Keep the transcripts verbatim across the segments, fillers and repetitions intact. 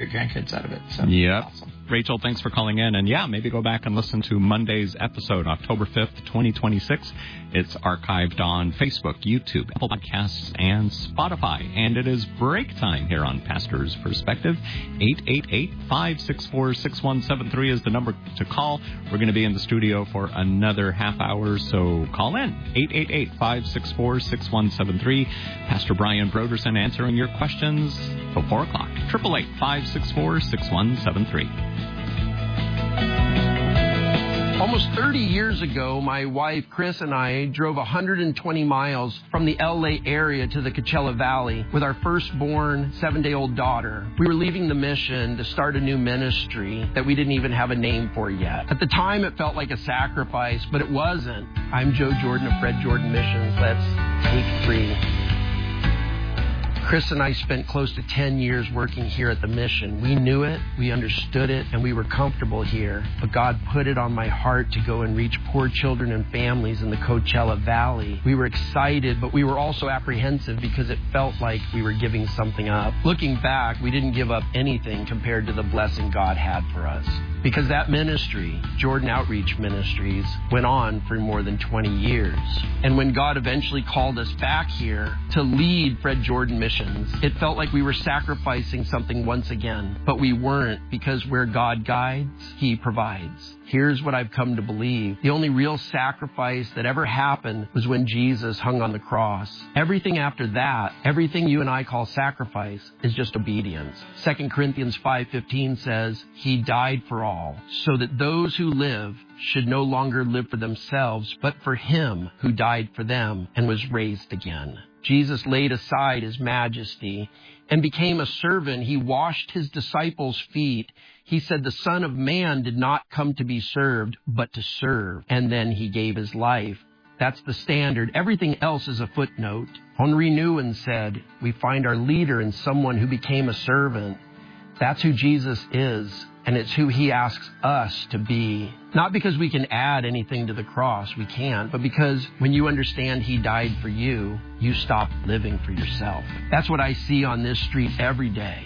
your grandkids out of it. So yep. Awesome. Rachel, thanks for calling in. And, yeah, maybe go back and listen to Monday's episode, October fifth, twenty twenty-six. It's archived on Facebook, YouTube, Apple Podcasts, and Spotify. And it is break time here on Pastor's Perspective. eight eight eight, five six four, six one seven three is the number to call. We're going to be in the studio for another half hour, so call in. eight eight eight, five six four, six one seven three. Pastor Brian Broderson answering your questions till four o'clock. eight eight eight, five six four, six one seven three. Almost thirty years ago, my wife, Chris, and I drove one hundred twenty miles from the L A area to the Coachella Valley with our firstborn seven-day-old daughter. We were leaving the mission to start a new ministry that we didn't even have a name for yet. At the time, it felt like a sacrifice, but it wasn't. I'm Joe Jordan of Fred Jordan Missions. Let's take three. Chris and I spent close to ten years working here at the mission. We knew it, we understood it, and we were comfortable here. But God put it on my heart to go and reach poor children and families in the Coachella Valley. We were excited, but we were also apprehensive because it felt like we were giving something up. Looking back, we didn't give up anything compared to the blessing God had for us. Because that ministry, Jordan Outreach Ministries, went on for more than twenty years. And when God eventually called us back here to lead Fred Jordan Missions, it felt like we were sacrificing something once again. But we weren't, because where God guides, He provides. Here's what I've come to believe. The only real sacrifice that ever happened was when Jesus hung on the cross. Everything after that, everything you and I call sacrifice, is just obedience. Second Corinthians five fifteen says, He died for all, so that those who live should no longer live for themselves, but for Him who died for them and was raised again. Jesus laid aside His majesty and became a servant. He washed His disciples' feet. He said the Son of Man did not come to be served, but to serve. And then He gave His life. That's the standard. Everything else is a footnote. Henri Nouwen said, we find our leader in someone who became a servant. That's who Jesus is, and it's who He asks us to be. Not because we can add anything to the cross, we can't, but because when you understand He died for you, you stop living for yourself. That's what I see on this street every day.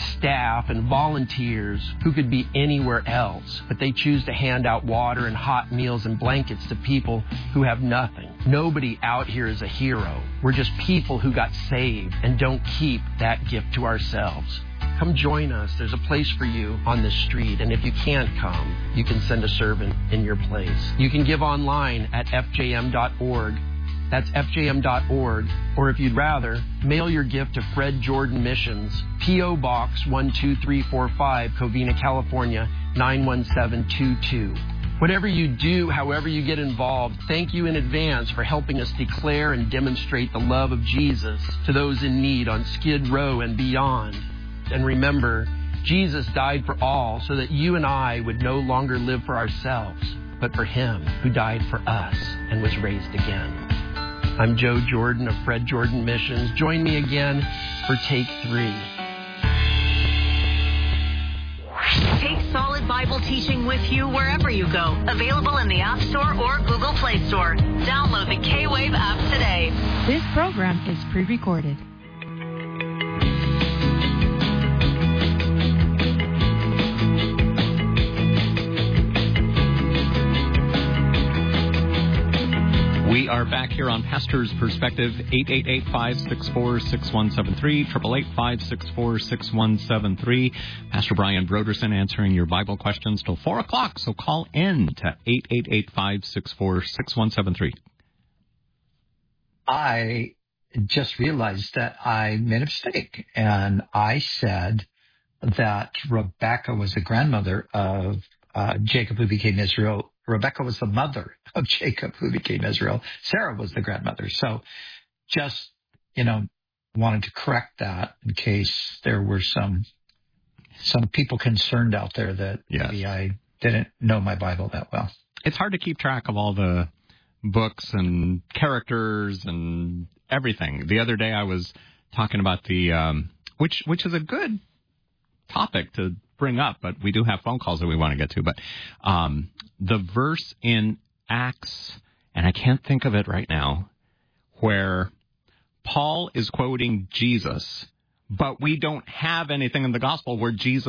Staff and volunteers who could be anywhere else, but they choose to hand out water and hot meals and blankets to people who have nothing. Nobody out here is a hero. We're just people who got saved and don't keep that gift to ourselves. Come join us. There's a place for you on this street. And if you can't come, you can send a servant in your place. You can give online at f j m dot org. That's f j m dot org. Or if you'd rather, mail your gift to Fred Jordan Missions, P O Box one two three four five, Covina, California, nine one seven two two. Whatever you do, however you get involved, thank you in advance for helping us declare and demonstrate the love of Jesus to those in need on Skid Row and beyond. And remember, Jesus died for all so that you and I would no longer live for ourselves, but for Him who died for us and was raised again. I'm Joe Jordan of Fred Jordan Missions. Join me again for Take Three. Take Solid Bible teaching with you wherever you go. Available in the App Store or Google Play Store. Download the K-Wave app today. This program is pre-recorded. We are back here on Pastor's Perspective, eight eight eight, five six four, six one seven three, eight eight eight, five six four, six one seven three. Pastor Brian Broderson answering your Bible questions till four o'clock, so call in to eight eight eight, five six four, six one seven three. I just realized that I made a mistake, and I said that Rebecca was the grandmother of uh, Jacob, who became Israel. Rebecca was the mother of Jacob, who became Israel. Sarah was the grandmother. So just, you know, wanted to correct that in case there were some some people concerned out there that yes. maybe I didn't know my Bible that well. It's hard to keep track of all the books and characters and everything. The other day I was talking about the, um, which which is a good topic to bring up, but we do have phone calls that we want to get to. But um, the verse in Acts, and I can't think of it right now, where Paul is quoting Jesus, but we don't have anything in the gospel where Jesus